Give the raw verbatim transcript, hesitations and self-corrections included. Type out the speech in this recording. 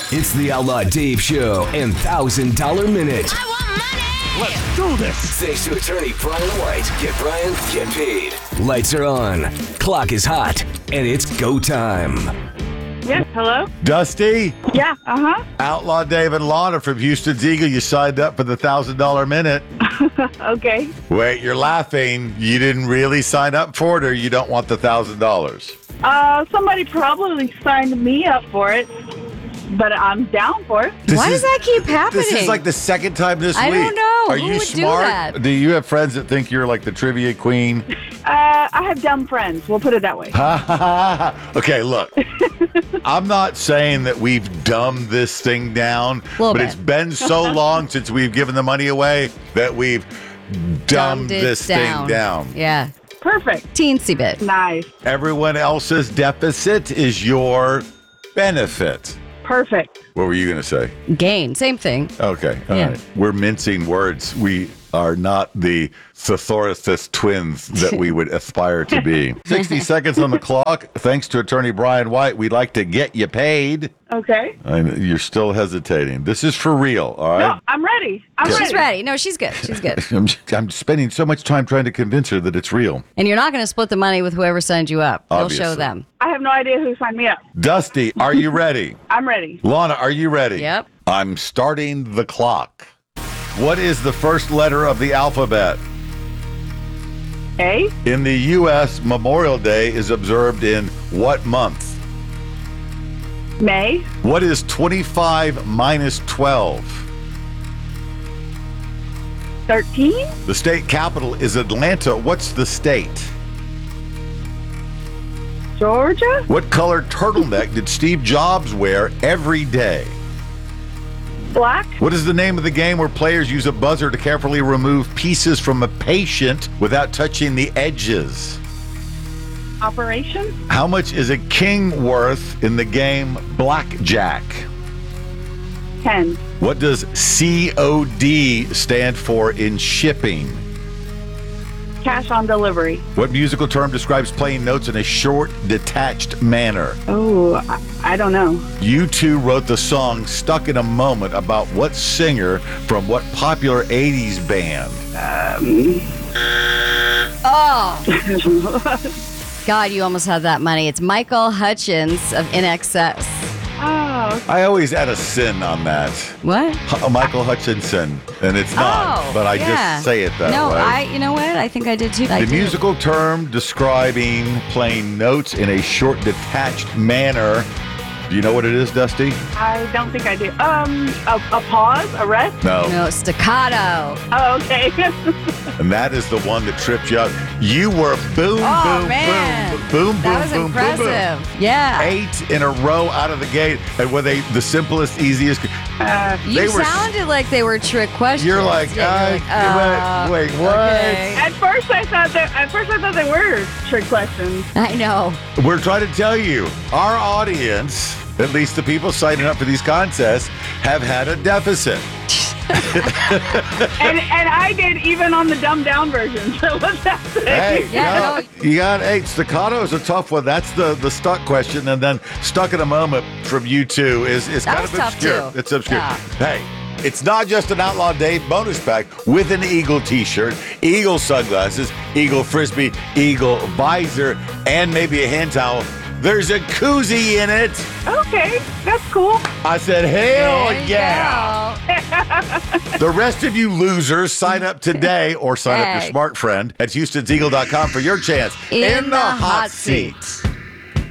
It's the Outlaw Dave Show and one thousand dollar Minute. I want money! Let's do this! Thanks to attorney Brian White. Get Brian, get paid. Lights are on, clock is hot, and it's go time. Yes, hello? Dusty, Yeah, uh-huh. Outlaw David Lana from Houston's Eagle. You signed up for the one thousand dollar Minute. Okay. Wait, you're laughing. You didn't really sign up for it, or you don't want the one thousand dollars? Uh, somebody probably signed me up for it, but I'm down for it. This Why is- does that keep happening? This is like the second time this I week. don't know. Are Who you would do smart? that? Do you have friends that think you're like the trivia queen? Uh, I have dumb friends. We'll put it that way. Okay, look. I'm not saying that we've dumbed this thing down, Little but bit. it's been so long since we've given the money away that we've dumbed, Dumbed it this down. thing down. Yeah. Perfect. Teensy bit. Nice. Everyone else's deficit is your benefit. Perfect. What were you going to say? Gain. Same thing. Okay, all Yeah. right. We're mincing words. We are not the Thesaurus twins that we would aspire to be. sixty seconds on the clock. Thanks to attorney Brian White, we'd like to get you paid. Okay. I know you're still hesitating. This is for real, all No, right? I'm ready. I'm She's ready. ready. No, she's good. She's good. I'm, I'm spending so much time trying to convince her that it's real. And you're not going to split the money with whoever signed you up. You'll Obviously. show them. I have no idea who signed me up. Dusty, are you ready? I'm ready. Lana, are you ready? Yep. I'm starting the clock. What is the first letter of the alphabet? A? In the U S, Memorial Day is observed in what month? May? What is twenty-five minus twelve? thirteen? The state capital is Atlanta. What's the state? Georgia? What color turtleneck did Steve Jobs wear every day? Black? What is the name of the game where players use a buzzer to carefully remove pieces from a patient without touching the edges? Operation? How much is a king worth in the game Blackjack? ten. What does C O D stand for in shipping? Cash on delivery. What musical term describes playing notes in a short, detached manner? Oh, I, I don't know. U two wrote the song Stuck in a Moment about what singer from what popular eighties band? Oh. God, you almost had that money. It's Michael Hutchins of In Excess. Oh, I always add a sin on that. What? H- Michael Hutchinson, and it's not, Oh, but I yeah. just say it that no, way. I. You know what? I think I did too. I The did. musical term describing playing notes in a short, detached manner. Do you know what it is, Dusty? I don't think I do. Um, a, a pause? A rest? No. No, staccato. Oh, okay. And that is the one that tripped you up. You were boom, Oh, boom, man. boom, boom, boom, That was boom, boom, boom. impressive. Yeah. Eight in a row out of the gate. And were they the simplest, easiest? Uh, You they were- sounded like they were trick questions. You're like, Yeah, you're uh, like, uh, wait, wait, what? okay. at first I thought that. At first I thought they were trick questions. I know. We're trying to tell you, our audience, at least the people signing up for these contests, have had a deficit. and and I did even on the dumbed down version. So what's that say? Hey, Yeah, you, got, you got eight. Staccato is a tough one. That's the, the stuck question. And then stuck in a moment from you two is, is That kind was of tough, obscure. too. It's obscure. Yeah. Hey, it's not just an Outlaw Dave bonus pack with an Eagle t-shirt, Eagle sunglasses, Eagle frisbee, Eagle visor, and maybe a hand towel. There's a koozie in it. Okay, that's cool. I said, hell There you yeah. go. The rest of you losers, sign up today or sign up Hey. your smart friend at Houstons Eagle dot com for your chance In the hot seat.